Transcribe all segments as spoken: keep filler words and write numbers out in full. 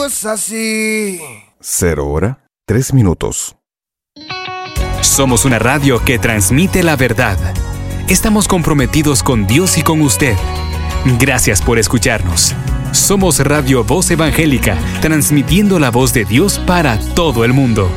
Dios así. Cero hora, tres minutos. Somos una radio que transmite la verdad. Estamos comprometidos con Dios y con usted. Gracias por escucharnos. Somos Radio Voz Evangélica, transmitiendo la voz de Dios para todo el mundo.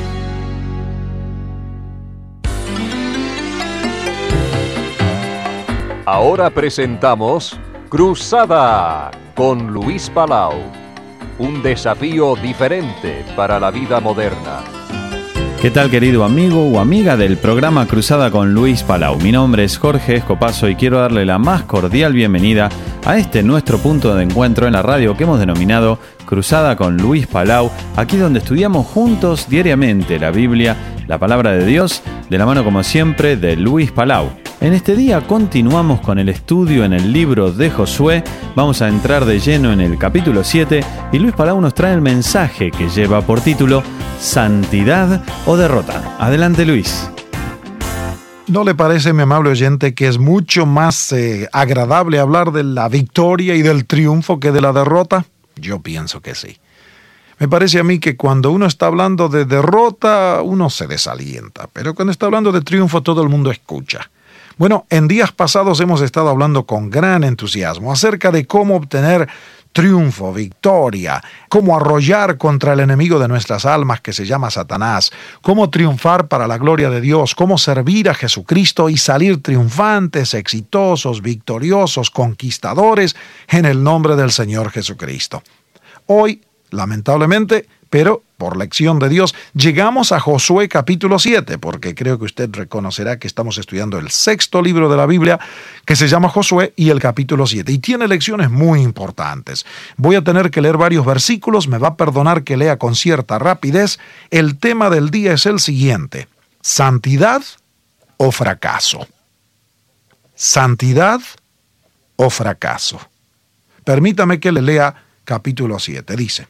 Ahora presentamos Cruzada con Luis Palau. Un desafío diferente para la vida moderna. ¿Qué tal, querido amigo o amiga del programa Cruzada con Luis Palau? Mi nombre es Jorge Escopazo y quiero darle la más cordial bienvenida a este nuestro punto de encuentro en la radio que hemos denominado Cruzada con Luis Palau, aquí donde estudiamos juntos diariamente la Biblia, la palabra de Dios, de la mano como siempre de Luis Palau. En este día continuamos con el estudio en el libro de Josué, vamos a entrar de lleno en el capítulo siete y Luis Palau nos trae el mensaje que lleva por título ¿Santidad o derrota? Adelante, Luis. ¿No le parece, mi amable oyente, que es mucho más eh, agradable hablar de la victoria y del triunfo que de la derrota? Yo pienso que sí. Me parece a mí que cuando uno está hablando de derrota, uno se desalienta, pero cuando está hablando de triunfo, todo el mundo escucha. Bueno, en días pasados hemos estado hablando con gran entusiasmo acerca de cómo obtener triunfo, victoria, cómo arrollar contra el enemigo de nuestras almas que se llama Satanás, cómo triunfar para la gloria de Dios, cómo servir a Jesucristo y salir triunfantes, exitosos, victoriosos, conquistadores en el nombre del Señor Jesucristo. Hoy, lamentablemente, pero por lección de Dios, llegamos a Josué capítulo siete, porque creo que usted reconocerá que estamos estudiando el sexto libro de la Biblia, que se llama Josué, y el capítulo siete, y tiene lecciones muy importantes. Voy a tener que leer varios versículos, me va a perdonar que lea con cierta rapidez. El tema del día es el siguiente: ¿santidad o fracaso? ¿Santidad o fracaso? Permítame que le lea capítulo siete, dice: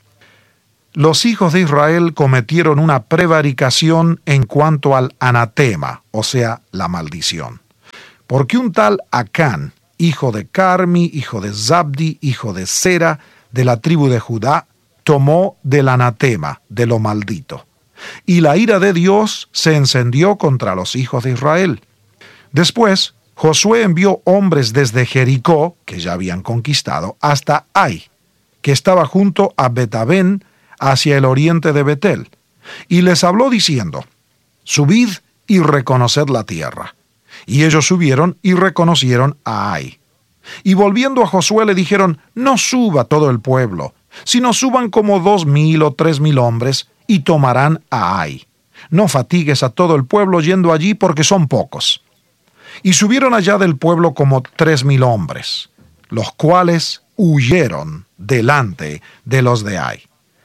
los hijos de Israel cometieron una prevaricación en cuanto al anatema, o sea, la maldición. Porque un tal Acán, hijo de Carmi, hijo de Zabdi, hijo de Sera, de la tribu de Judá, tomó del anatema, de lo maldito. Y la ira de Dios se encendió contra los hijos de Israel. Después, Josué envió hombres desde Jericó, que ya habían conquistado, hasta Ai, que estaba junto a Betabén, hacia el oriente de Betel, y les habló diciendo: subid y reconoced la tierra. Y ellos subieron y reconocieron a Ai. Y volviendo a Josué le dijeron: no suba todo el pueblo, sino suban como dos mil o tres mil hombres, y tomarán a Ai. No fatigues a todo el pueblo yendo allí, porque son pocos. Y subieron allá del pueblo como tres mil hombres, los cuales huyeron delante de los de Ai.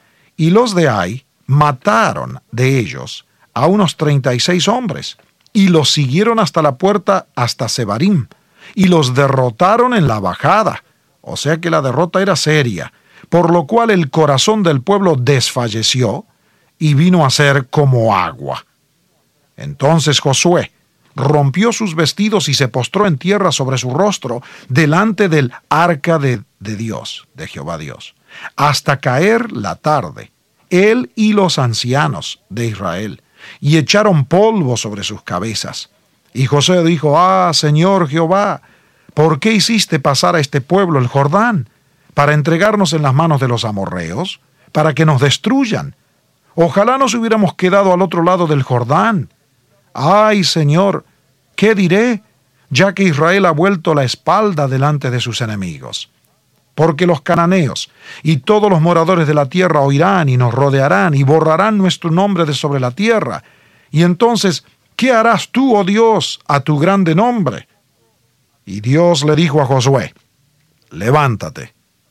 Y los de Ai mataron de ellos a unos treinta y seis hombres, y los siguieron hasta la puerta, hasta Sebarim, y los derrotaron en la bajada. O sea que la derrota era seria, por lo cual el corazón del pueblo desfalleció y vino a ser como agua. Entonces Josué rompió sus vestidos y se postró en tierra sobre su rostro delante del arca de, de Dios, de Jehová Dios, hasta caer la tarde, él y los ancianos de Israel, y echaron polvo sobre sus cabezas. Y Josué dijo: ah, Señor Jehová, ¿por qué hiciste pasar a este pueblo el Jordán? ¿Para entregarnos en las manos de los amorreos? ¿Para que nos destruyan? Ojalá nos hubiéramos quedado al otro lado del Jordán. Ay, Señor, ¿qué diré? Ya que Israel ha vuelto la espalda delante de sus enemigos. Porque los cananeos y todos los moradores de la tierra oirán y nos rodearán y borrarán nuestro nombre de sobre la tierra. Y entonces, ¿qué harás tú, oh Dios, a tu grande nombre? Y Dios le dijo a Josué: levántate,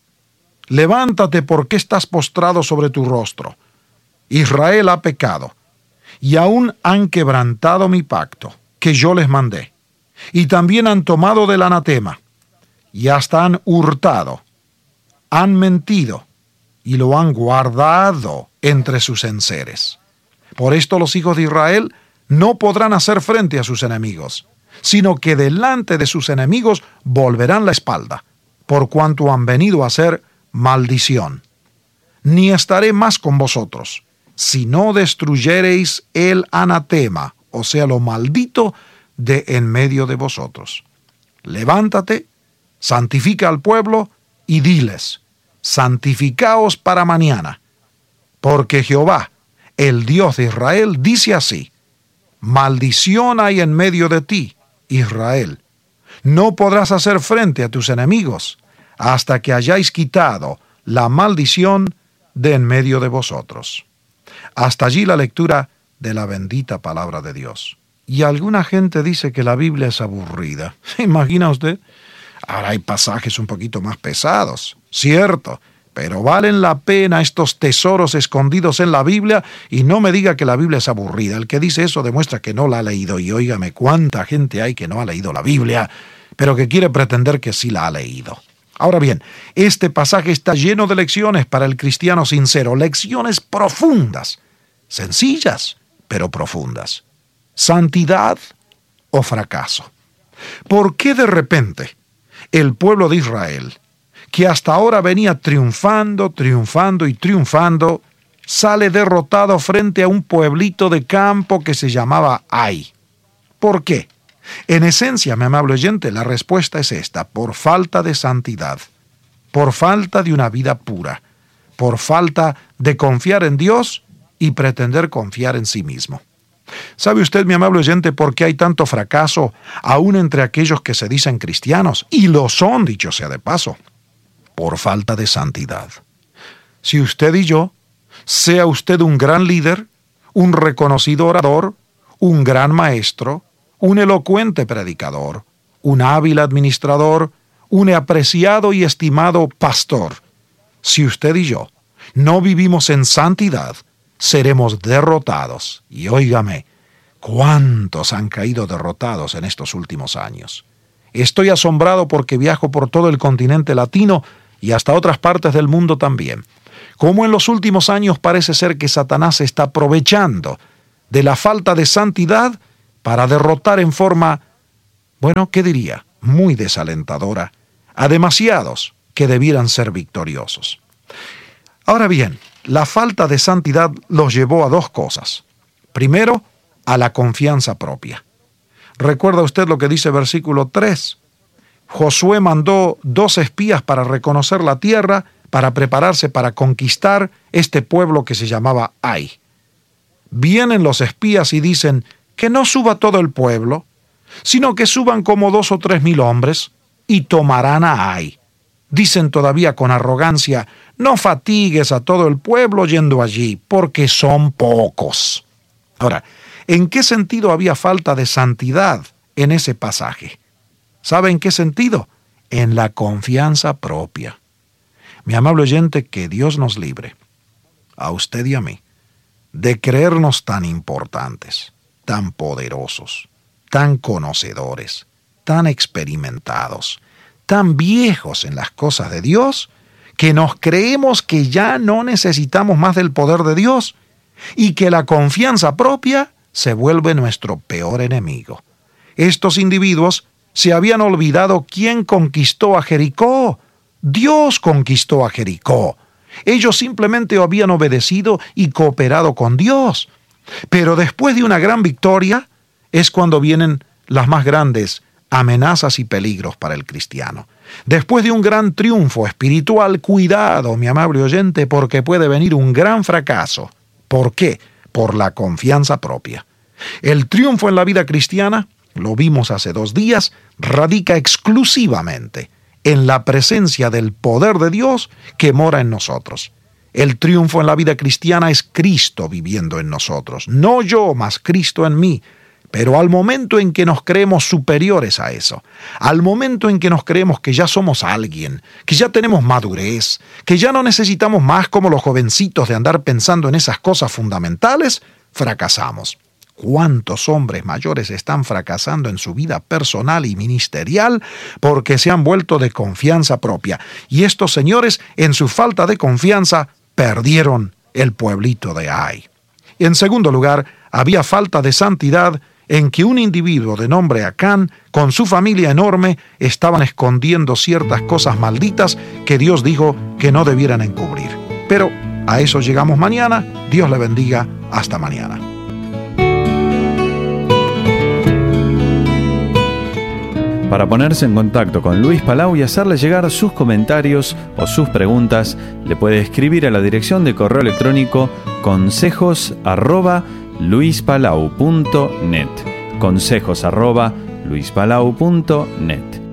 levántate, porque estás postrado sobre tu rostro. Israel ha pecado, y aún han quebrantado mi pacto, que yo les mandé, y también han tomado del anatema, y hasta han hurtado, han mentido, y lo han guardado entre sus enseres. Por esto los hijos de Israel no podrán hacer frente a sus enemigos, sino que delante de sus enemigos volverán la espalda, por cuanto han venido a ser maldición. ni estaré más con vosotros, si no destruyereis el anatema, o sea, lo maldito de en medio de vosotros. Levántate, santifica al pueblo y diles, santificaos para mañana, porque Jehová, el Dios de Israel, dice así, maldición hay en medio de ti, Israel. No podrás hacer frente a tus enemigos hasta que hayáis quitado la maldición de en medio de vosotros. Hasta allí la lectura de la bendita palabra de Dios. Y alguna gente dice que la Biblia es aburrida. ¿Se imagina usted? Ahora hay pasajes un poquito más pesados, cierto, pero valen la pena estos tesoros escondidos en la Biblia, y no me diga que la Biblia es aburrida. El que dice eso demuestra que no la ha leído, y óigame, cuánta gente hay que no ha leído la Biblia, pero que quiere pretender que sí la ha leído. Ahora bien, este pasaje está lleno de lecciones para el cristiano sincero, lecciones profundas, sencillas, pero profundas. ¿Santidad o fracaso? ¿Por qué de repente el pueblo de Israel, que hasta ahora venía triunfando, triunfando y triunfando, sale derrotado frente a un pueblito de campo que se llamaba Ai? ¿Por qué? En esencia, mi amable oyente, la respuesta es esta: por falta de santidad, por falta de una vida pura, por falta de confiar en Dios y pretender confiar en sí mismo. ¿Sabe usted, mi amable oyente, por qué hay tanto fracaso aún entre aquellos que se dicen cristianos? Y lo son, dicho sea de paso. Por falta de santidad. Si usted y yo, sea usted un gran líder, un reconocido orador, un gran maestro, un elocuente predicador, un hábil administrador, un apreciado y estimado pastor, si usted y yo no vivimos en santidad, seremos derrotados. Y óigame, ¿cuántos han caído derrotados en estos últimos años? Estoy asombrado porque viajo por todo el continente latino y hasta otras partes del mundo también. Como en los últimos años parece ser que Satanás se está aprovechando de la falta de santidad para derrotar en forma, bueno, ¿qué diría? Muy desalentadora a demasiados que debieran ser victoriosos. Ahora bien, la falta de santidad los llevó a dos cosas. Primero, a la confianza propia. ¿Recuerda usted lo que dice versículo tres? Josué mandó dos espías para reconocer la tierra, para prepararse para conquistar este pueblo que se llamaba Ai. Vienen los espías y dicen que no suba todo el pueblo, sino que suban como dos o tres mil hombres y tomarán a Ai. Dicen todavía con arrogancia, no fatigues a todo el pueblo yendo allí, porque son pocos. Ahora, ¿en qué sentido había falta de santidad en ese pasaje? ¿Sabe en qué sentido? En la confianza propia. Mi amable oyente, que Dios nos libre, a usted y a mí, de creernos tan importantes, tan poderosos, tan conocedores, tan experimentados, tan viejos en las cosas de Dios, que nos creemos que ya no necesitamos más del poder de Dios y que la confianza propia se vuelve nuestro peor enemigo. Estos individuos se habían olvidado quién conquistó a Jericó. Dios conquistó a Jericó. Ellos simplemente habían obedecido y cooperado con Dios. Pero después de una gran victoria es cuando vienen las más grandes amenazas y peligros para el cristiano. Después de un gran triunfo espiritual, cuidado, mi amable oyente, porque puede venir un gran fracaso. ¿Por qué? Por la confianza propia. El triunfo en la vida cristiana, lo vimos hace dos días, radica exclusivamente en la presencia del poder de Dios que mora en nosotros. El triunfo en la vida cristiana es Cristo viviendo en nosotros, no yo, mas Cristo en mí. Pero al momento en que nos creemos superiores a eso, al momento en que nos creemos que ya somos alguien, que ya tenemos madurez, que ya no necesitamos más como los jovencitos de andar pensando en esas cosas fundamentales, fracasamos. ¿Cuántos hombres mayores están fracasando en su vida personal y ministerial porque se han vuelto de confianza propia? Y estos señores, en su falta de confianza, perdieron el pueblito de Ai. En segundo lugar, había falta de santidad en que un individuo de nombre Acán, con su familia enorme, estaban escondiendo ciertas cosas malditas que Dios dijo que no debieran encubrir. Pero A eso llegamos mañana. Dios le bendiga. Hasta mañana. Para ponerse en contacto con Luis Palau y hacerle llegar sus comentarios o sus preguntas, le puede escribir a la dirección de correo electrónico consejos arroba luispalau punto net. consejos arroba luispalau punto net.